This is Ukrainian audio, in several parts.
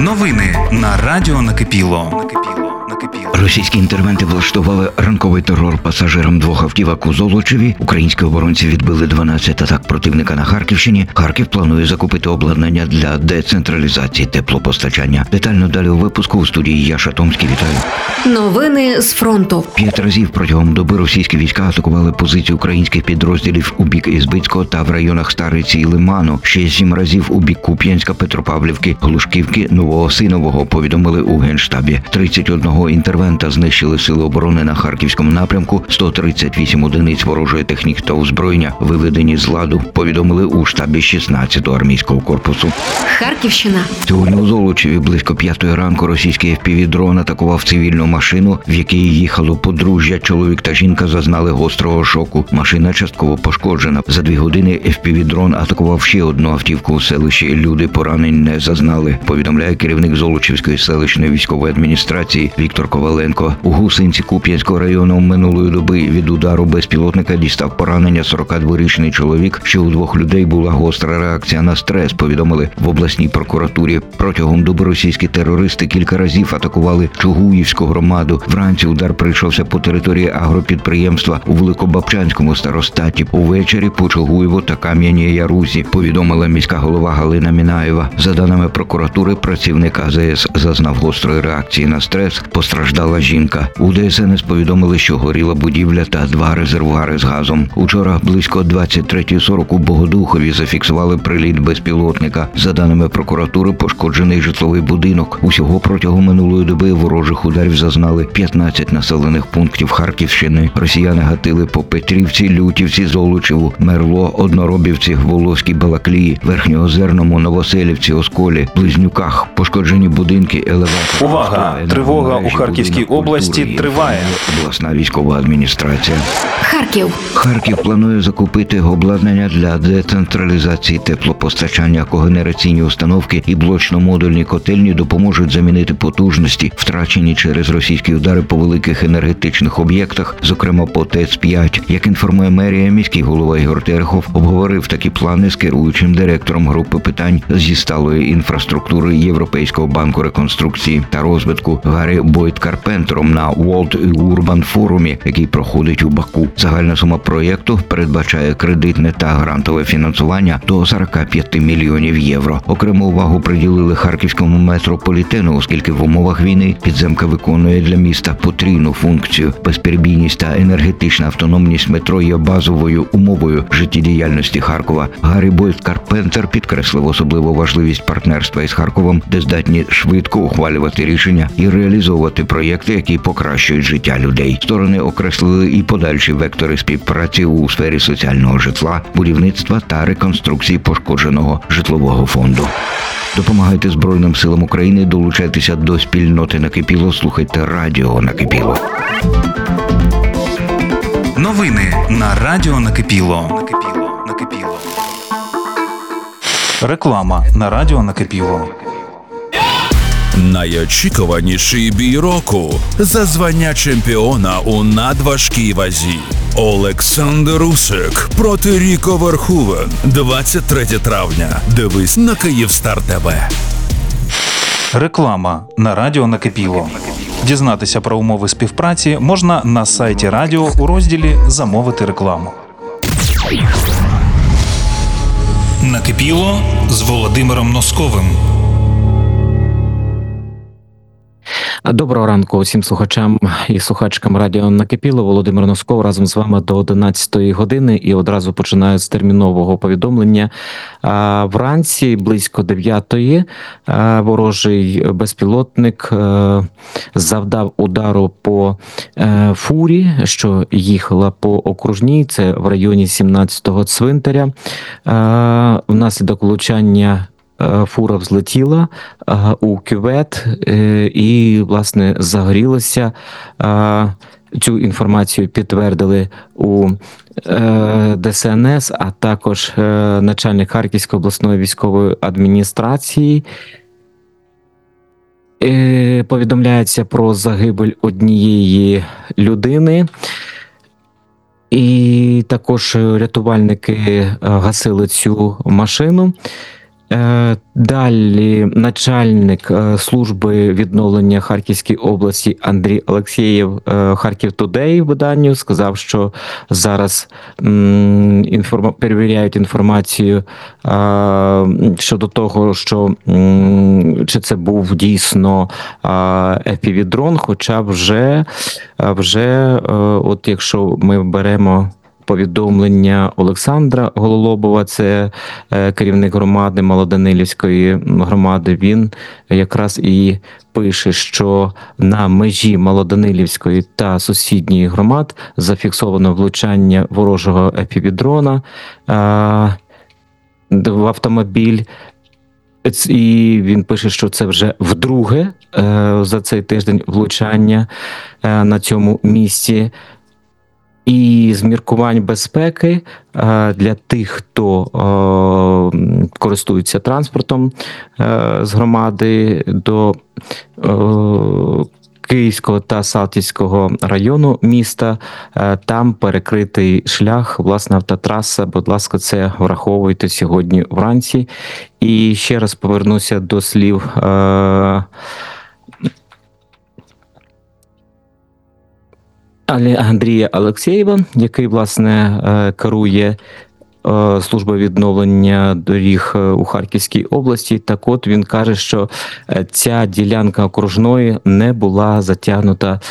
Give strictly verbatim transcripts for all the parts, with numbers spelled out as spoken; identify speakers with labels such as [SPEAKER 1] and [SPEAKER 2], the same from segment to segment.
[SPEAKER 1] Новини на радіо Накипіло.
[SPEAKER 2] Російські інтервенти влаштували ранковий терор пасажирам двох автівок у Золочеві. Українські оборонці відбили дванадцять атак противника на Харківщині. Харків планує закупити обладнання для децентралізації теплопостачання. Детально далі у випуску. У студії Яша Томський. Вітаю.
[SPEAKER 3] Новини з фронту.
[SPEAKER 2] П'ять разів протягом доби російські війська атакували позиції українських підрозділів у бік Ізбицького та в районах Стариці і Лиману. Ще сім разів у бік Куп'янська, Петропавлівки, Глушківки, Новоосинового, повідомили у Генштабі. тридцять один інтервента знищили сили оборони на Харківському напрямку, сто тридцять вісім одиниць ворожої техніки та озброєння виведені з ладу, повідомили у штабі шістнадцятого армійського корпусу.
[SPEAKER 3] Харківщина.
[SPEAKER 2] Сьогодні у Золочеві близько п'ятої ранку російський еф пі ві-дрон атакував цивільну машину, в якій їхало подружжя. Чоловік та жінка зазнали гострого шоку. Машина частково пошкоджена. За дві години еф пі ві-дрон атакував ще одну автівку у селищі. Люди поранень не зазнали, повідомляє керівник Золочівської селищної військової адміністрації Віктор Коваленко. У Гусинці Куп'янського району минулої доби від удару безпілотника дістав поранення сорокадворічний чоловік. Ще у двох людей була гостра реакція на стрес, повідомили в обласній прокуратурі. Протягом доби російські терористи кілька разів атакували Чугуївську громаду. Вранці удар прийшовся по території агропідприємства у Великобабчанському старостаті. Увечері по Чугуєву та Кам'яній Ярузі, повідомила міська голова Галина Мінаєва. За даними прокуратури, працівник а зе ес зазнав гострої реакції на стрес. Постраждала жінка. У де ес ен ес повідомили, що горіла будівля та два резервуари з газом. Учора близько двадцять третьої сорок у Богодухові зафіксували приліт безпілотника. За даними прокуратури, пошкоджений житловий будинок. Усього протягом минулої доби ворожих ударів зазнали п'ятнадцять населених пунктів Харківщини. Росіяни гатили по Петрівці, Лютівці, Золочеву, Мерло, Одноробівці, Волоській Балаклії, Верхньоозерному, Новоселівці, Осколі, Близнюках. Пошкоджені будинки, елеватор.
[SPEAKER 1] Увага! Тривога у Харківській області триває.
[SPEAKER 2] Обласна військова адміністрація.
[SPEAKER 3] Харків.
[SPEAKER 2] Харків планує закупити обладнання для децентралізації теплопостачання. Когенераційні установки і блочно-модульні котельні допоможуть замінити потужності, втрачені через російські удари по великих енергетичних об'єктах, зокрема по те ес п'ять. Як інформує мерія, міський голова Ігор Терехов обговорив такі плани з керуючим директором групи питань зі сталої інфраструктури Європейського банку реконструкції та розвитку Гаррі Бойт-Карпентером на World Urban Форумі, який проходить у Баку. Загальна сума проєкту передбачає кредитне та грантове фінансування до сорок п'ять мільйонів євро. Окрему увагу приділили харківському метрополітену, оскільки в умовах війни підземка виконує для міста потрійну функцію. Безперебійність та енергетична автономність метро є базовою умовою життєдіяльності Харкова. Гаррі Бойт-Карпентер підкреслив особливу важливість партнерства із Харковом, де здатні швидко ухвалювати рішення і реалізовувати проєкти, які покращують життя людей. Сторони окреслили і подальші вектори співпраці у сфері соціального житла, будівництва та реконструкції пошкодженого житлового фонду. Допомагайте Збройним силам України, долучайтеся до спільноти Накипіло, слухайте радіо Накипіло.
[SPEAKER 1] Новини на радіо Накипіло. Накипіло. Реклама на радіо Накипіло.
[SPEAKER 4] Найочікуваніший бій року за звання чемпіона у надважкій вазі. Олександр Усик проти Ріко Верхувен. двадцять третього травня. Дивись на Київстар ТВ.
[SPEAKER 1] Реклама на радіо Накипіло. Дізнатися про умови співпраці можна на сайті радіо у розділі «Замовити рекламу». Накипіло з Володимиром Носковим.
[SPEAKER 5] Доброго ранку усім слухачам і слухачкам радіо Накипіло. Володимир Носков разом з вами до одинадцятої години і одразу починаю з термінового повідомлення. Вранці близько дев'ятої ворожий безпілотник завдав удару по фурі, що їхала по окружній, це в районі сімнадцятого цвинтаря. Внаслідок влучання фура взлетіла у кювет і, власне, загорілася. Цю інформацію підтвердили у де ес ен ес, а також начальник Харківської обласної військової адміністрації. Повідомляється про загибель однієї людини. І також рятувальники гасили цю машину. Е, Далі начальник е, служби відновлення Харківської області Андрій Олексєєв е, Харків Тудей виданню сказав, що зараз м, інформа- перевіряють інформацію е, щодо того, що м, чи це був дійсно еф пі ві-дрон, хоча вже, е, вже е, от якщо ми беремо повідомлення Олександра Гололобова, це е, керівник громади Малоданилівської громади, він якраз і пише, що на межі Малоданилівської та сусідньої громад зафіксовано влучання ворожого еф пі ві-дрона е, в автомобіль. І він пише, що це вже вдруге е, за цей тиждень влучання е, на цьому місці. І з міркувань безпеки е, для тих, хто е, користується транспортом е, з громади до е, Київського та Салтівського району міста, е, там перекритий шлях, власне, автотраса. Будь ласка, це враховуйте сьогодні вранці. І ще раз повернуся до слів е, Андрія Олексєєва, який, власне, керує службою відновлення доріг у Харківській області. Так от він каже, що ця ділянка окружної не була затягнута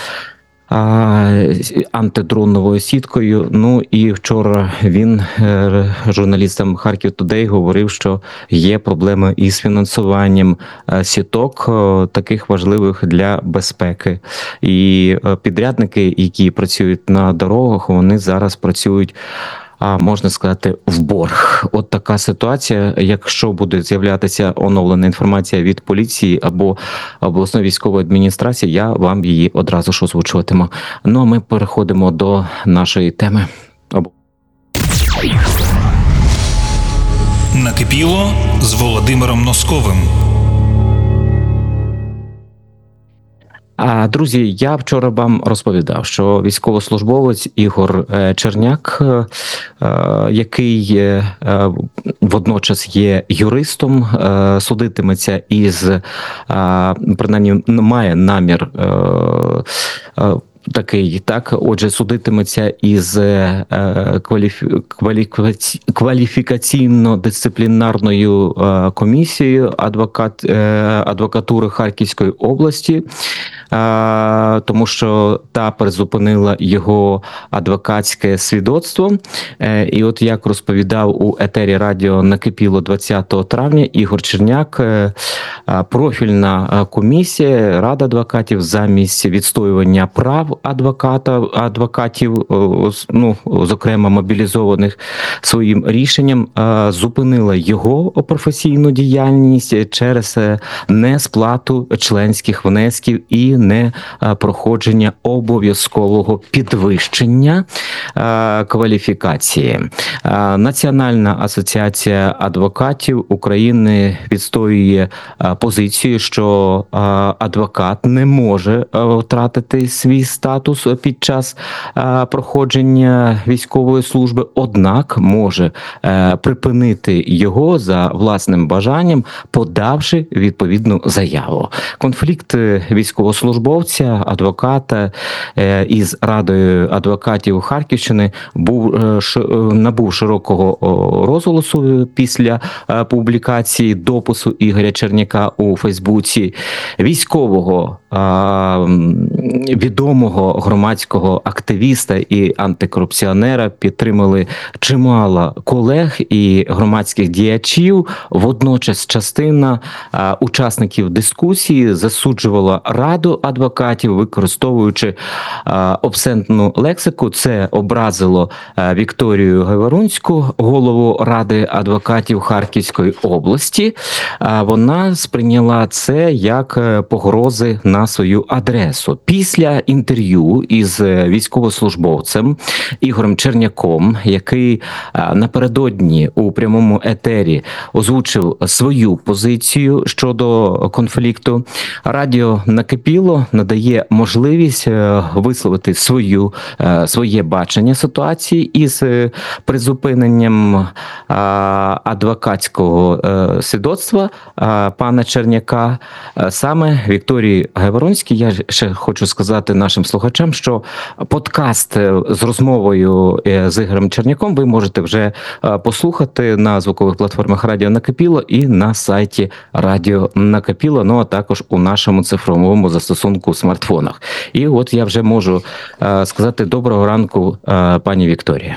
[SPEAKER 5] антидроновою сіткою. Ну і вчора він журналістам Харків Тудей говорив, що є проблеми із фінансуванням сіток, таких важливих для безпеки. І підрядники, які працюють на дорогах, вони зараз працюють, а можна сказати, в борг. От така ситуація. Якщо буде з'являтися оновлена інформація від поліції або обласної військової адміністрації, я вам її одразу ж озвучуватиму. Ну а ми переходимо до нашої теми.
[SPEAKER 1] Накипіло з Володимиром Носковим.
[SPEAKER 5] А, друзі, я вчора вам розповідав, що військовослужбовець Ігор Черняк, який водночас є юристом, судитиметься із, принаймні, має намір такий, так, отже, судитиметься із кваліфі... кваліфікаці... кваліфікаційно-дисциплінарною комісією адвокат... адвокатури Харківської області, тому що та призупинила його адвокатське свідоцтво. І от як розповідав у етері радіо «Накипіло» двадцятого травня Ігор Черняк, профільна комісія, Рада адвокатів замість відстоювання прав адвоката, адвокатів, ну, зокрема мобілізованих, своїм рішенням зупинила його професійну діяльність через несплату членських внесків і не проходження обов'язкового підвищення кваліфікації. Національна асоціація адвокатів України відстоює позицію, що адвокат не може втратити свій статус під час проходження військової служби, однак може припинити його за власним бажанням, подавши відповідну заяву. Конфлікт військовослужбовця, адвоката із Радою адвокатів Харківщини був набув широкого розголосу після публікації допису Ігоря Черняка у Фейсбуці. Військового відомого громадського активіста і антикорупціонера підтримали чимало колег і громадських діячів. Водночас частина а, учасників дискусії засуджувала Раду адвокатів, використовуючи а, обсценну лексику. Це образило а, Вікторію Гайворонську, голову Ради адвокатів Харківської області. А, вона сприйняла сприйняла це як погрози на свою адресу. Після інтерв'ю із військовослужбовцем Ігорем Черняком, який напередодні у прямому етері озвучив свою позицію щодо конфлікту, радіо «Накипіло» надає можливість висловити свою, своє бачення ситуації із призупиненням адвокатського свідоцтва пана Черняка. Саме Вікторії Гайворонській я ще хочу сказати нашим слухачам, що подкаст з розмовою з Ігорем Черняком ви можете вже послухати на звукових платформах Радіо Накипіло і на сайті Радіо Накипіло, ну а також у нашому цифровому застосунку у смартфонах. І от я вже можу сказати доброго ранку, пані Вікторія.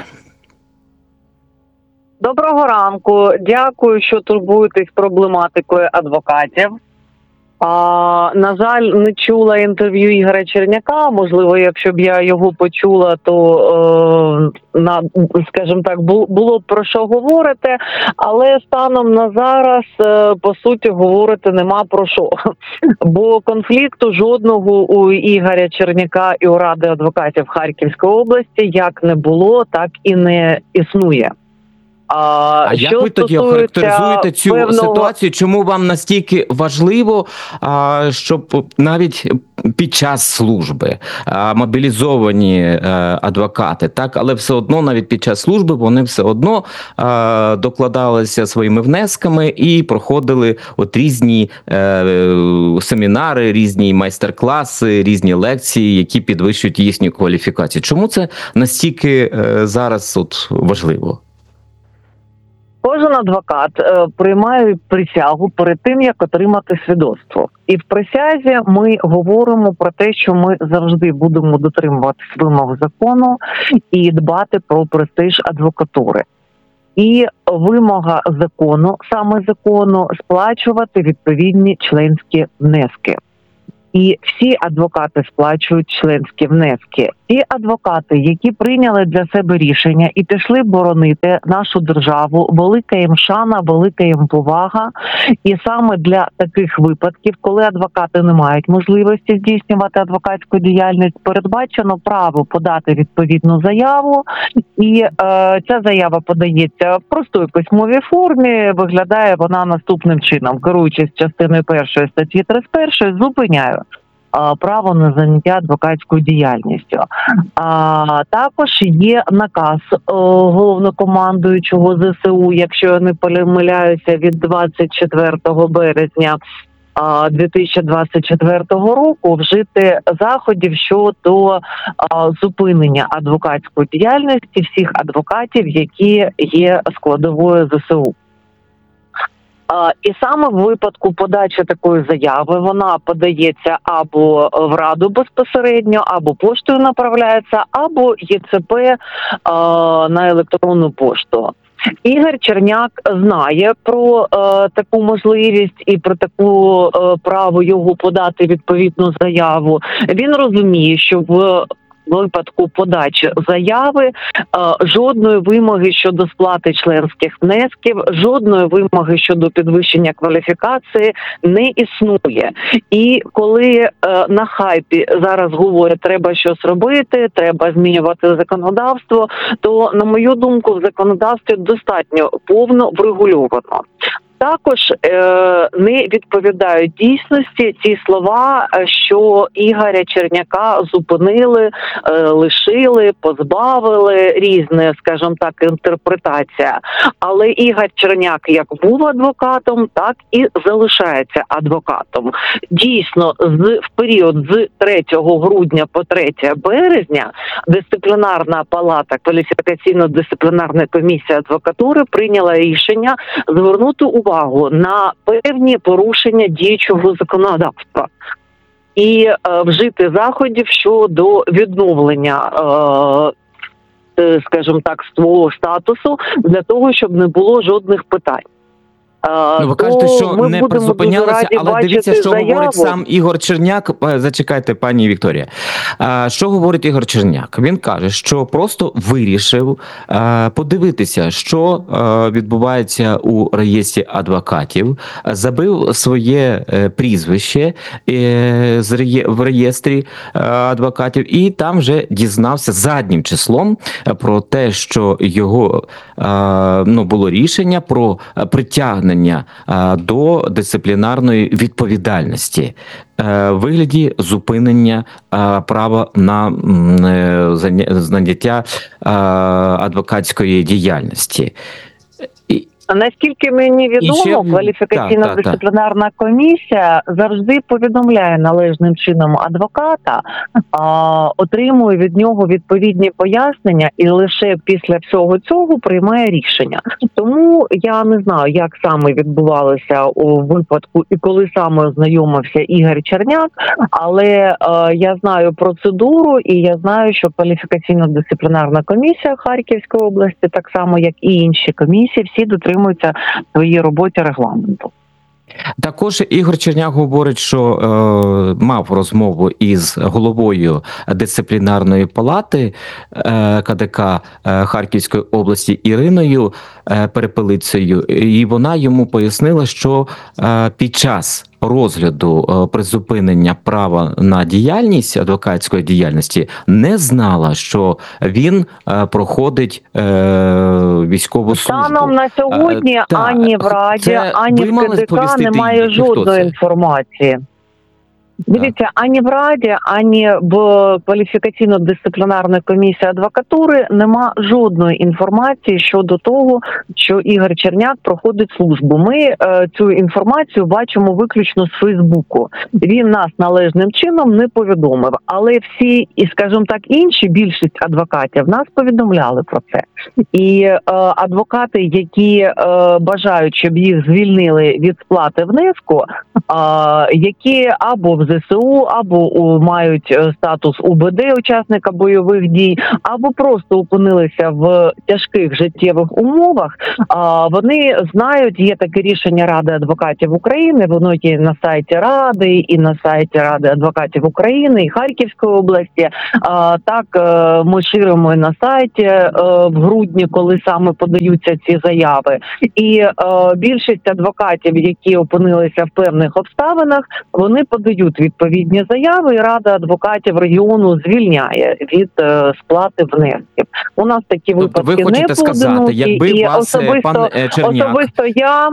[SPEAKER 6] Доброго ранку. Дякую, що турбуєтесь проблематикою адвокатів. А, на жаль, не чула інтерв'ю Ігоря Черняка. Можливо, якщо б я його почула, то, е, на, скажімо так, було б про що говорити. Але станом на зараз, е, по суті, говорити нема про що. Бо конфлікту жодного у Ігоря Черняка і у Ради адвокатів Харківської області як не було, так і не існує.
[SPEAKER 5] А, а як ви тоді охарактеризуєте цю певного... ситуацію? Чому вам настільки важливо, а, щоб навіть під час служби а, мобілізовані а, адвокати, так, але все одно навіть під час служби вони все одно а, докладалися своїми внесками і проходили от різні а, семінари, різні майстер-класи, різні лекції, які підвищують їхню кваліфікацію. Чому це настільки а, зараз от важливо?
[SPEAKER 6] Кожен адвокат е, приймає присягу перед тим, як отримати свідоцтво. І в присязі ми говоримо про те, що ми завжди будемо дотримуватись вимог закону і дбати про престиж адвокатури. І вимога закону, саме закону, сплачувати відповідні членські внески. І всі адвокати сплачують членські внески. Ті адвокати, які прийняли для себе рішення і пішли боронити нашу державу, велика їм шана, велика їм повага. І саме для таких випадків, коли адвокати не мають можливості здійснювати адвокатську діяльність, передбачено право подати відповідну заяву. І е, ця заява подається в простій письмовій формі, виглядає вона наступним чином. Керуючись частиною першої статті тридцять першої, зупиняю право на заняття адвокатською діяльністю. А також є наказ головнокомандуючого зе се у, якщо я не помиляюся, від двадцять четвертого березня дві тисячі двадцять четвертого року вжити заходів щодо зупинення адвокатської діяльності всіх адвокатів, які є складовою зе се у. І саме в випадку подачі такої заяви вона подається або в Раду безпосередньо, або поштою направляється, або є це пе на електронну пошту. Ігор Черняк знає про е, таку можливість і про таку е, право його подати відповідну заяву. Він розуміє, що в в випадку подачі заяви е, жодної вимоги щодо сплати членських внесків, жодної вимоги щодо підвищення кваліфікації не існує. І коли е, на хайпі зараз говорять, треба щось робити, треба змінювати законодавство, то, на мою думку, в законодавстві достатньо повно врегульовано. Також е, не відповідають дійсності ті слова, що Ігоря Черняка зупинили, е, лишили, позбавили, різне, скажімо так, інтерпретація. Але Ігор Черняк як був адвокатом, так і залишається адвокатом. Дійсно, з, в період з третього грудня по третє березня дисциплінарна палата, кваліфікаційно-дисциплінарна комісія адвокатури прийняла рішення звернути увагу на певні порушення діючого законодавства і е, вжити заходів щодо відновлення, е, скажімо так, свого статусу для того, щоб не було жодних питань.
[SPEAKER 5] Ну, ви
[SPEAKER 6] то
[SPEAKER 5] кажете, що
[SPEAKER 6] ми
[SPEAKER 5] не
[SPEAKER 6] будемо
[SPEAKER 5] призупинялися,
[SPEAKER 6] дуже раді
[SPEAKER 5] але дивіться,
[SPEAKER 6] бачити
[SPEAKER 5] що
[SPEAKER 6] заяву.
[SPEAKER 5] говорить сам Ігор Черняк. Е, Зачекайте, пані Вікторія. Е, Що говорить Ігор Черняк? Він каже, що просто вирішив е, подивитися, що е, відбувається у реєстрі адвокатів, забив своє е, прізвище е, з реє- в реєстрі е, адвокатів, і там вже дізнався заднім числом е, про те, що його е, ну, було рішення про е, притягнення е, до дисциплінарної відповідальності е, в вигляді зупинення е, права на м, е, заня- заняття е, адвокатської діяльності. І,
[SPEAKER 6] Наскільки мені відомо,
[SPEAKER 5] ще-
[SPEAKER 6] кваліфікаційна
[SPEAKER 5] так, так, так.
[SPEAKER 6] дисциплінарна комісія завжди повідомляє належним чином адвоката, а, отримує від нього відповідні пояснення і лише після всього цього приймає рішення. Тому я не знаю, як саме відбувалося у випадку і коли саме ознайомився Ігор Черняк, але е, я знаю процедуру і я знаю, що кваліфікаційна дисциплінарна комісія Харківської області, так само як і інші комісії, всі дотримуються в своїй роботі регламенту.
[SPEAKER 5] Також Ігор Черняк говорить, що е, мав розмову із головою дисциплінарної палати е, КДК е, Харківської області Іриною е, Перепелицею, і вона йому пояснила, що е, під час розгляду е, призупинення права на діяльність адвокатської діяльності не знала, що він е, проходить е, військову службу.
[SPEAKER 6] Станом на сьогодні
[SPEAKER 5] Е, та,
[SPEAKER 6] ані в Раді,
[SPEAKER 5] це
[SPEAKER 6] ані
[SPEAKER 5] ви
[SPEAKER 6] в
[SPEAKER 5] мали
[SPEAKER 6] КДК
[SPEAKER 5] сповістити
[SPEAKER 6] немає
[SPEAKER 5] її, чи хто
[SPEAKER 6] жодної
[SPEAKER 5] це?
[SPEAKER 6] інформації. Дивіться, ані в Раді, ані в кваліфікаційно-дисциплінарній комісії адвокатури нема жодної інформації щодо того, що Ігор Черняк проходить службу. Ми е, цю інформацію бачимо виключно з Фейсбуку. Він нас належним чином не повідомив. Але всі, і скажімо так, інші, більшість адвокатів нас повідомляли про це. І е, адвокати, які е, бажають, щоб їх звільнили від сплати внеску, е, які або в ЗСУ, або у, мають статус УБД, учасника бойових дій, або просто опинилися в тяжких життєвих умовах, а, вони знають, є таке рішення Ради адвокатів України, воно є на сайті Ради, і на сайті Ради адвокатів України, і Харківської області. А, так, ми ширимо і на сайті в грудні, коли саме подаються ці заяви. І більшість адвокатів, які опинилися в певних обставинах, вони подають відповідні заяви, і Рада адвокатів регіону звільняє від е, сплати внесків. У нас такі
[SPEAKER 5] Тобто
[SPEAKER 6] випадки
[SPEAKER 5] ви
[SPEAKER 6] не
[SPEAKER 5] хочете сказати,
[SPEAKER 6] поодинокі,
[SPEAKER 5] якби
[SPEAKER 6] і
[SPEAKER 5] вас,
[SPEAKER 6] особисто,
[SPEAKER 5] пан е, Черняк...
[SPEAKER 6] особисто я...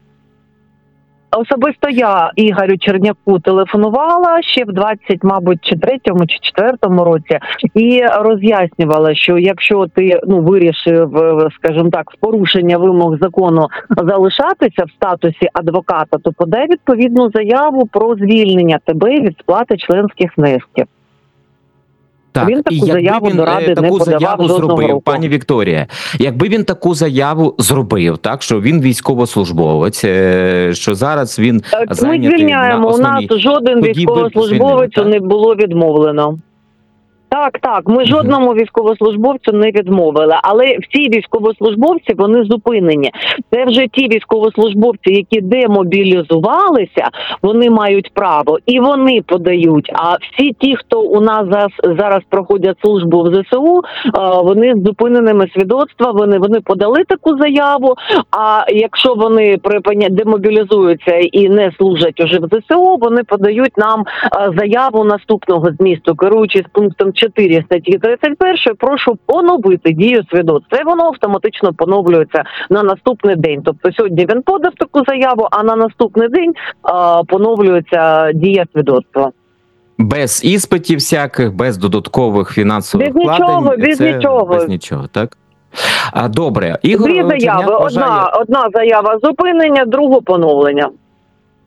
[SPEAKER 6] Особисто я Ігорю Черняку телефонувала ще в двадцять, мабуть, чи третьому, чи четвертому році, і роз'яснювала, що якщо ти ну вирішив, скажімо так, в порушення вимог закону залишатися в статусі адвоката, то подай відповідну заяву про звільнення тебе від сплати членських внесків.
[SPEAKER 5] Так,
[SPEAKER 6] Він таку
[SPEAKER 5] і якби
[SPEAKER 6] заяву
[SPEAKER 5] він
[SPEAKER 6] до Ради
[SPEAKER 5] е,
[SPEAKER 6] не
[SPEAKER 5] таку
[SPEAKER 6] подавав
[SPEAKER 5] заяву
[SPEAKER 6] жодного
[SPEAKER 5] зробив,
[SPEAKER 6] року.
[SPEAKER 5] пані Вікторія, якби він таку заяву зробив, так, що він військовослужбовець, е, що зараз він
[SPEAKER 6] Так, ми
[SPEAKER 5] зайнятий
[SPEAKER 6] звільняємо,
[SPEAKER 5] на
[SPEAKER 6] у
[SPEAKER 5] основній...
[SPEAKER 6] нас жоден
[SPEAKER 5] Тоді ви
[SPEAKER 6] військовослужбовець
[SPEAKER 5] звільнили,
[SPEAKER 6] не було відмовлено. Так, так, ми жодному військовослужбовцю не відмовили, але всі військовослужбовці, вони зупинені. Це вже ті військовослужбовці, які демобілізувалися, вони мають право і вони подають. А всі ті, хто у нас зараз, зараз проходять службу в ЗСУ, вони з зупиненими свідоцтва, вони, вони подали таку заяву, а якщо вони демобілізуються і не служать уже в ЗСУ, вони подають нам заяву наступного змісту, керуючись пунктом чотири статті тридцять першої, прошу поновити дію свідоцтва. І воно автоматично поновлюється на наступний день. Тобто сьогодні він подав таку заяву, а на наступний день а, поновлюється дія свідоцтва.
[SPEAKER 5] Без іспитів всяких, без додаткових фінансових
[SPEAKER 6] Без
[SPEAKER 5] вкладень.
[SPEAKER 6] нічого, без
[SPEAKER 5] це
[SPEAKER 6] нічого.
[SPEAKER 5] Без нічого, так? А, добре. Ігор
[SPEAKER 6] Дві
[SPEAKER 5] Черняк
[SPEAKER 6] заяви.
[SPEAKER 5] вважає...
[SPEAKER 6] Одна, одна заява зупинення, друга поновлення.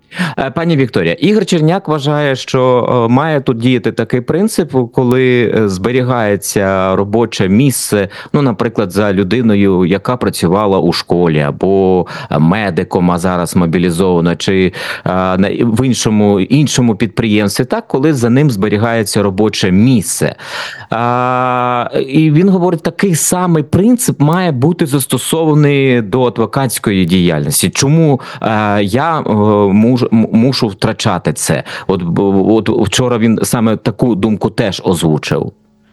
[SPEAKER 5] Е, Пані Вікторія, Ігор Черняк вважає, що е, має тут діяти такий принцип, коли е, зберігається робоче місце, ну, наприклад, за людиною, яка працювала у школі, або медиком, а зараз мобілізована, чи е, на- в іншому, іншому підприємстві, так, коли за ним зберігається робоче місце. А, і він говорить, такий самий принцип має бути застосований до адвокатської діяльності. Чому е, я е, муж, м- мушу втрачати це? От, б- от вчора він саме таку думку теж озвучив.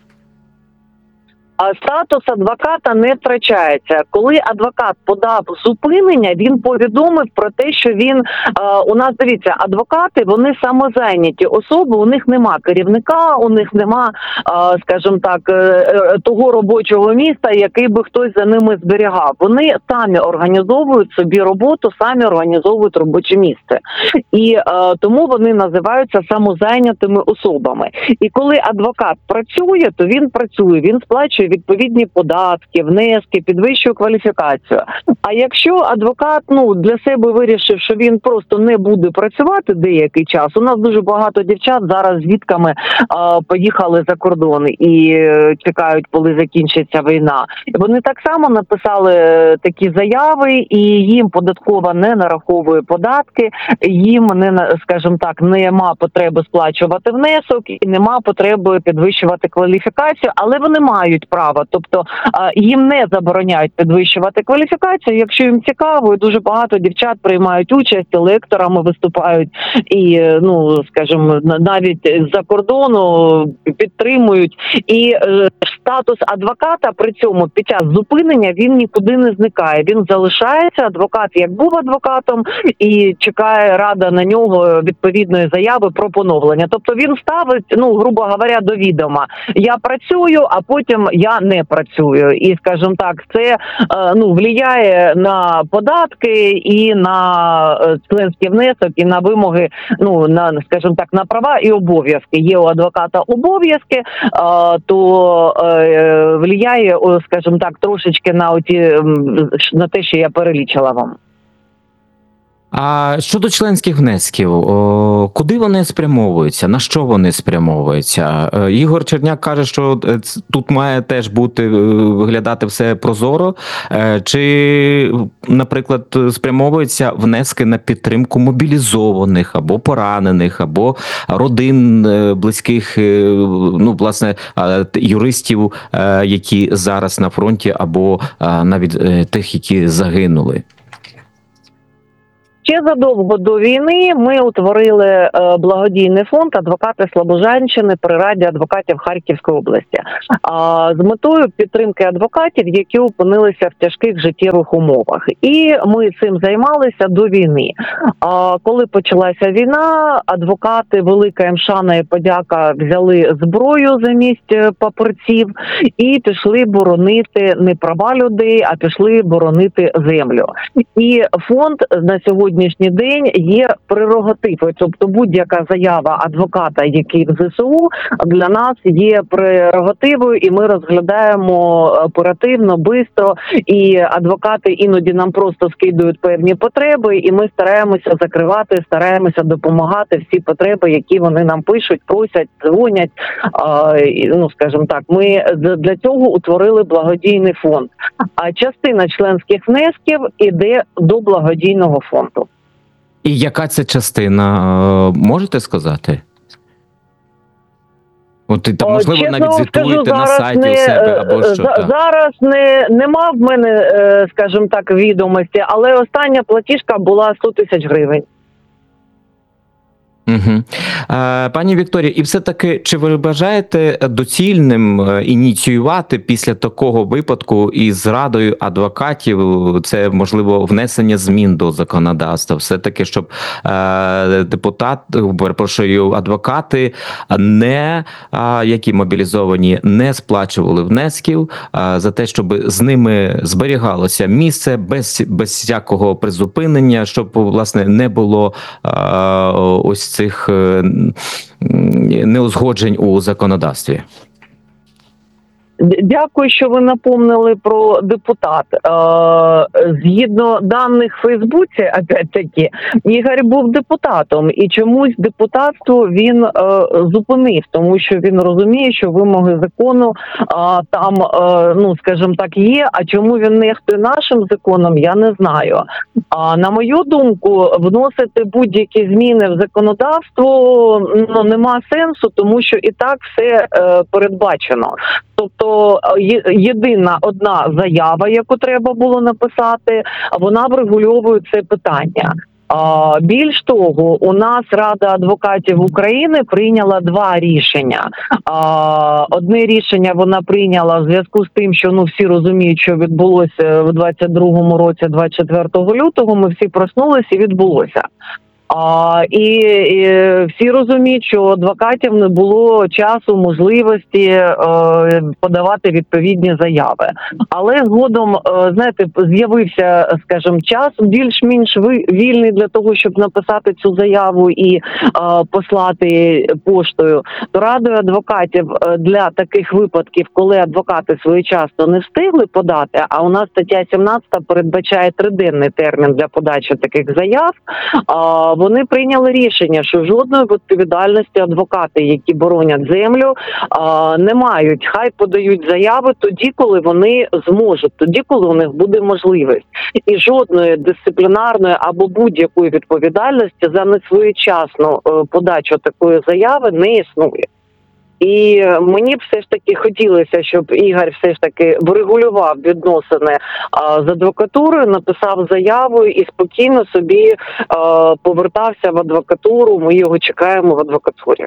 [SPEAKER 6] А статус адвоката не втрачається. Коли адвокат подав зупинення, він повідомив про те, що він е, у нас, дивіться, адвокати, вони самозайняті особи, у них нема керівника, у них нема, е, скажімо так, е, е, того робочого міста, який би хтось за ними зберігав. Вони самі організовують собі роботу, самі організовують робоче місце. І е, тому вони називаються самозайнятими особами. І коли адвокат працює, то він працює, він сплачує відповідні податки, внески, підвищує кваліфікацію. А якщо адвокат, ну, для себе вирішив, що він просто не буде працювати деякий час, у нас дуже багато дівчат зараз з дітками а, поїхали за кордон і е, чекають, коли закінчиться війна. Вони так само написали е, такі заяви, і їм податкова не нараховує податки, їм не на- скажімо так, нема потреби сплачувати внесок і нема потреби підвищувати кваліфікацію, але вони мають право. Тобто а, їм не забороняють підвищувати кваліфікацію, якщо їм цікаво, і дуже багато дівчат приймають участь, лекторами виступають і, е, ну, скажімо, на- навіть з-за кордону підтримують. І е, статус адвоката при цьому під час зупинення він нікуди не зникає. Він залишається, адвокат як був адвокатом, і чекає рада на нього відповідної заяви про поновлення. Тобто він ставить, ну, грубо говоря, до відома: я працюю, а потім я не працюю. І, скажімо так, це е, ну, впливає на податки і на е, членський внесок, і на вимоги, ну, на, скажімо так, на права і обов'язки. Є у адвоката обов'язки, е, то е, впливає, о, скажімо так, трошечки на оті, м, на те, що я перелічила вам.
[SPEAKER 5] А щодо членських внесків, о, куди вони спрямовуються? На що вони спрямовуються? Е, Ігор Черняк каже, що е, ц- тут має теж бути, е, виглядати все прозоро. Е, Чи, наприклад, спрямовуються внески на підтримку мобілізованих або поранених, або родин е, близьких, е, ну, власне, е, т- юристів, е, які зараз на фронті, або е, навіть е, тих, які загинули?
[SPEAKER 6] Ще задовго до війни ми утворили е, благодійний фонд «Адвокати Слобожанщини» при Раді адвокатів Харківської області, а, з метою підтримки адвокатів, які опинилися в тяжких життєвих умовах. І ми цим займалися до війни. А, коли почалася війна, адвокати, велика їм шана і подяка, взяли зброю замість е, папірців і пішли боронити не права людей, а пішли боронити землю. І фонд на сьогоднішній день є прерогативою, тобто будь-яка заява адвоката, який в ЗСУ, для нас є прерогативою, і ми розглядаємо оперативно, швидко, і адвокати іноді нам просто скидують певні потреби, і ми стараємося закривати, стараємося допомагати всі потреби, які вони нам пишуть, просять, дзвонять. А, і, ну, скажімо так, ми для цього утворили благодійний фонд. А частина членських внесків іде до благодійного фонду.
[SPEAKER 5] І яка це частина, е, можете сказати? От, і, та, можливо,
[SPEAKER 6] Чесно
[SPEAKER 5] навіть
[SPEAKER 6] вам
[SPEAKER 5] звітуєте
[SPEAKER 6] скажу,
[SPEAKER 5] на
[SPEAKER 6] зараз
[SPEAKER 5] сайті
[SPEAKER 6] не,
[SPEAKER 5] у себе, або
[SPEAKER 6] е,
[SPEAKER 5] що
[SPEAKER 6] за-
[SPEAKER 5] так.
[SPEAKER 6] Зараз не, нема в мене, е, скажімо так, відомості, але остання платіжка була сто тисяч гривень.
[SPEAKER 5] Угу. Е, пані Вікторія, і все-таки, чи ви бажаєте доцільним е, ініціювати після такого випадку із радою адвокатів, це, можливо, внесення змін до законодавства, все-таки, щоб е, депутат, перепрошую, адвокати не, е, які мобілізовані, не сплачували внесків е, за те, щоб з ними зберігалося місце без, без всякого призупинення, щоб, власне, не було е, ось цих е, неузгоджень у законодавстві?
[SPEAKER 6] Д- Дякую, що ви напомнили про депутат. Е, Згідно даних в Фейсбуці, опять-таки, Ігор був депутатом, і чомусь депутатство він е, зупинив, тому що він розуміє, що вимоги закону е, там, е, ну скажімо так, є. А чому він нехтує нашим законом, я не знаю. А на мою думку, вносити будь-які зміни в законодавство ну нема сенсу, тому що і так все е, передбачено. Тобто є- єдина одна заява, яку треба було написати, вона врегульовує це питання. А, більш того, у нас Рада адвокатів України прийняла два рішення. А, одне рішення вона прийняла в зв'язку з тим, що ну всі розуміють, що відбулося в двадцять другому році, двадцять четвертого лютого. Ми всі проснулися і відбулося. А, і, і всі розуміють, що у адвокатів не було часу, можливості е, подавати відповідні заяви. Але згодом, е, знаєте, з'явився, скажімо, час більш-менш ви- вільний для того, щоб написати цю заяву і е, послати поштою. То Радою адвокатів е, для таких випадків, коли адвокати своєчасно не встигли подати, а у нас стаття сімнадцята передбачає триденний термін для подачі таких заяв, а, вони прийняли рішення, що жодної відповідальності адвокати, які боронять землю, а, не мають. Хай подають заяви тоді, коли вони зможуть, тоді, коли у них буде можливість. І жодної дисциплінарної або будь-якої відповідальності за несвоєчасну е, подачу такої заяви не існує. І мені б все ж таки хотілося, щоб Ігор все ж таки врегулював відносини а, з адвокатурою, написав заяву і спокійно собі а, повертався в адвокатуру. Ми його чекаємо в адвокатурі.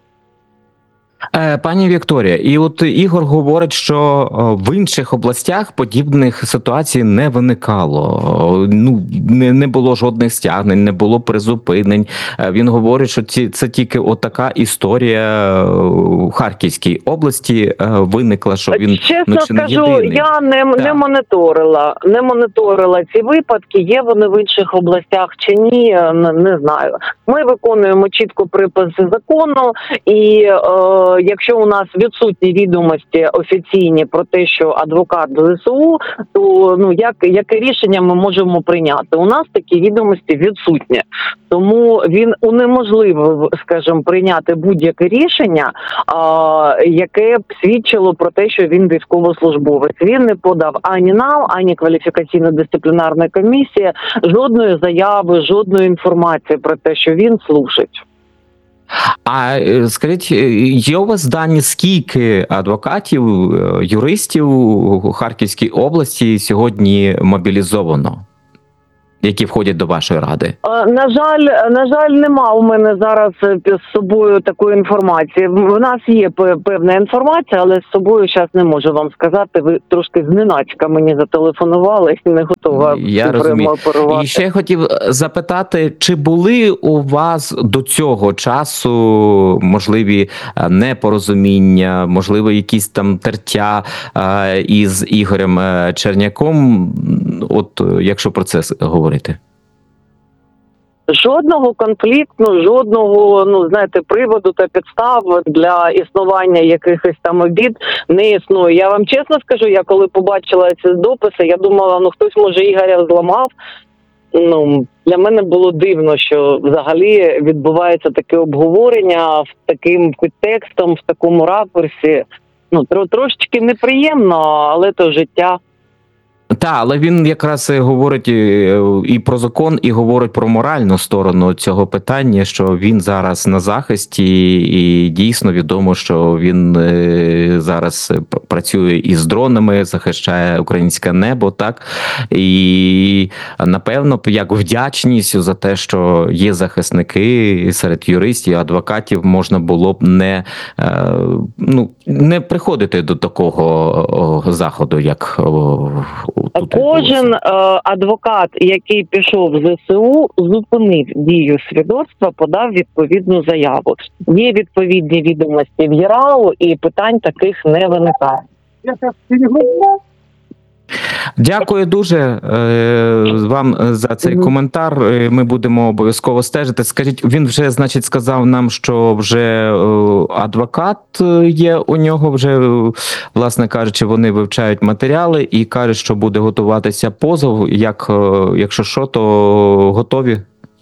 [SPEAKER 5] Е, Пані Вікторія, і от Ігор говорить, що о, в інших областях подібних ситуацій не виникало. О, Ну не, не було жодних стягнень, не було призупинень. Е, Він говорить, що ці це тільки отака історія е, в Харківській області е, виникла, що він
[SPEAKER 6] Чесно
[SPEAKER 5] ну, чи не
[SPEAKER 6] скажу,
[SPEAKER 5] єдиний.
[SPEAKER 6] я не, не
[SPEAKER 5] Так.
[SPEAKER 6] моніторила, не моніторила ці випадки. Є вони в інших областях чи ні? Не, не знаю. Ми виконуємо чітко приписи закону, і е, якщо у нас відсутні відомості офіційні про те, що адвокат до ЗСУ, то ну як яке рішення ми можемо прийняти? У нас такі відомості відсутні, тому він унеможливив, скажімо, прийняти будь-яке рішення, а, яке б свідчило про те, що він військовослужбовець. Він не подав ані нам, ані кваліфікаційно-дисциплінарна комісія жодної заяви, жодної інформації про те, що він служить.
[SPEAKER 5] А е, скажіть, е, є у вас дані, скільки адвокатів, е, юристів у Харківській області сьогодні мобілізовано, які входять до вашої ради?
[SPEAKER 6] Е, На жаль, на жаль, нема у мене зараз е, з собою такої інформації. В нас є пе- певна інформація, але з собою зараз не можу вам сказати. Ви трошки зненацька мені зателефонували і не готова
[SPEAKER 5] Я
[SPEAKER 6] цифрами
[SPEAKER 5] розумію.
[SPEAKER 6] оперувати.
[SPEAKER 5] І ще я хотів запитати, чи були у вас до цього часу можливі е, непорозуміння, можливо, якісь там тертя е, із Ігорем е, Черняком, от е, якщо про це с- говорити?
[SPEAKER 6] Жодного конфлікту, жодного, ну знаєте, приводу та підстав для існування якихось там обід не існує. Я вам чесно скажу, я коли побачила ці дописи, я думала, ну хтось може Ігоря зламав. Ну для мене було дивно, що взагалі відбувається таке обговорення в таким підтекстом, в такому ракурсі. Ну тро- трошечки неприємно, але то життя.
[SPEAKER 5] Так, але він якраз і говорить е, і про закон, і говорить про моральну сторону цього питання, що він зараз на захисті, і дійсно відомо, що він е, зараз п- працює із дронами, захищає українське небо, так? І напевно, як вдячність за те, що є захисники серед юристів, адвокатів, можна було б не, е, ну, не приходити до такого о, заходу, як о, тут
[SPEAKER 6] Кожен
[SPEAKER 5] відбулося.
[SPEAKER 6] е, адвокат, який пішов в ЗСУ, зупинив дію свідоцтва, подав відповідну заяву. Є відповідні відомості в ЄРАУ, і питань таких не виникає.
[SPEAKER 5] Дякую дуже е, вам за цей
[SPEAKER 6] Мгм.
[SPEAKER 5] коментар. Е, Ми будемо обов'язково стежити. Скажіть, він вже, значить, сказав нам, що вже е, адвокат е, є у нього, вже, е, власне кажучи, вони вивчають матеріали і кажуть, що буде готуватися позов. Як, е, якщо що, то готові?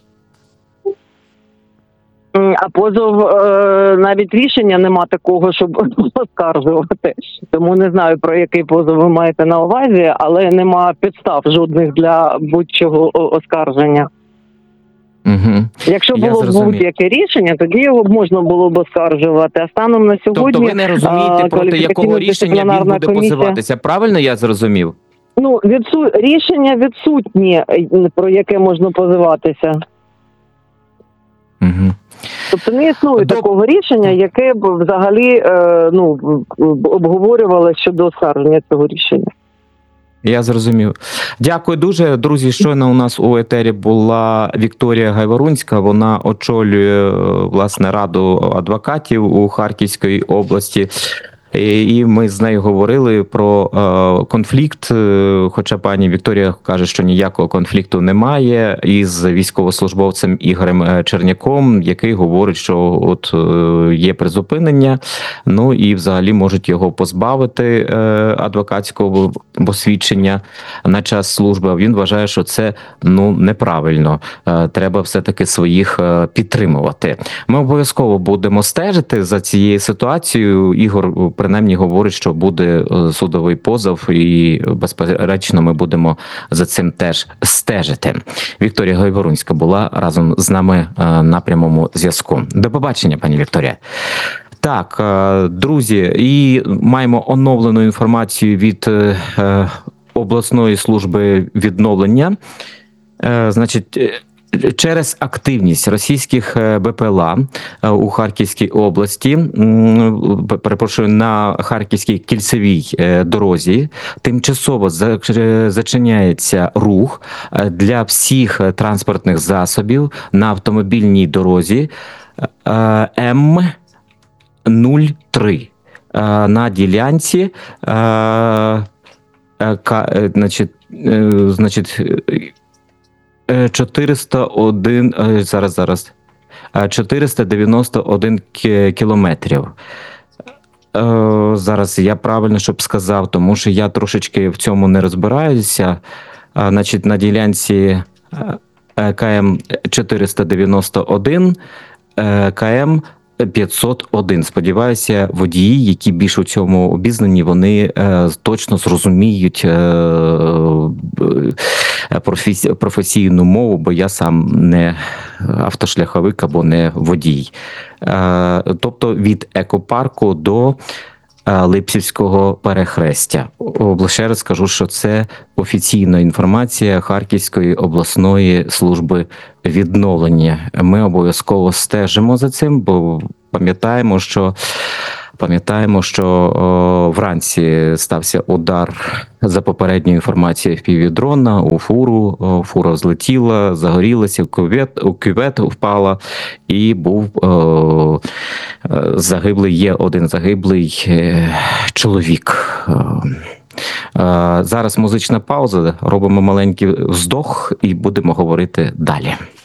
[SPEAKER 6] М, А позов, е, навіть рішення нема такого, щоб оскаржувати. Тому не знаю, про який позов ви маєте на увазі, але нема підстав жодних для будь-чого о- оскарження.
[SPEAKER 5] Угу.
[SPEAKER 6] Якщо
[SPEAKER 5] Я
[SPEAKER 6] було б
[SPEAKER 5] зрозумів.
[SPEAKER 6] будь-яке рішення, тоді його б можна було б оскаржувати. А станом на сьогодні
[SPEAKER 5] Тобто ви не розумієте,
[SPEAKER 6] а,
[SPEAKER 5] проти якого рішення він
[SPEAKER 6] кваліфікаційно-дисциплінарна
[SPEAKER 5] буде
[SPEAKER 6] комісія-
[SPEAKER 5] позиватися? Правильно я зрозумів?
[SPEAKER 6] Ну, відсу... рішення відсутні, е, про яке можна позиватися.
[SPEAKER 5] Угу.
[SPEAKER 6] Тобто не існує
[SPEAKER 5] Доб-
[SPEAKER 6] такого рішення, яке б взагалі е, ну, в- обговорювалося щодо оскарження цього рішення.
[SPEAKER 5] Я зрозумів. Дякую дуже. Друзі, щойно у нас у етері була Вікторія Гайворунська. Вона очолює, власне, раду адвокатів у Харківській області. І і ми з нею говорили про е, конфлікт. е, Хоча пані Вікторія каже, що ніякого конфлікту немає, із військовослужбовцем Ігорем е, Черняком, який говорить, що от е, є призупинення, ну і взагалі можуть його позбавити е, адвокатського посвідчення на час служби. А він вважає, що це ну неправильно. Е, Треба все-таки своїх е, підтримувати. Ми обов'язково будемо стежити за цією ситуацією. Ігор принаймні говорить, що буде е, судовий позов, і безперечно ми будемо за цим теж стежити. Вікторія Гайворунська була разом з нами е, на прямому зв'язку. До побачення, пані Вікторія. Так, е, друзі, і маємо оновлену інформацію від е, е, обласної служби відновлення. Е, Значить, е, через активність російських е, БПЛА е, у Харківській області, м, перепрошую, на Харківській кільцевій е, дорозі тимчасово за- е, зачиняється рух е, для всіх е, транспортних засобів на автомобільній дорозі е, М нуль три е, на ділянці е, е, ка- е, значить, е, значить, е, чотириста один, е, зараз, зараз, е, чотириста дев'яносто один кі- кілометрів. Е, Зараз я правильно щоб сказав, тому що я трошечки в цьому не розбираюся. Е, Значить, на ділянці е, КМ чотириста дев'яносто один, е, КМ п'ятсот один. Сподіваюся, водії, які більш у цьому обізнані, вони е, точно зрозуміють е, е, професі- професійну мову, бо я сам не автошляховик або не водій. Е, тобто від екопарку до е, Липсівського перехрестя. О, ще раз скажу, що це офіційна інформація Харківської обласної служби відновлення. Ми обов'язково стежимо за цим, бо пам'ятаємо, що пам'ятаємо, що о, вранці стався удар за попередньою інформацією впівдрона у фуру. О, фура злетіла, загорілася, в кювет, у кювет впала і був о, е, загиблий, є один загиблий е, чоловік. Е, Зараз музична пауза, робимо маленький вздох і будемо говорити далі.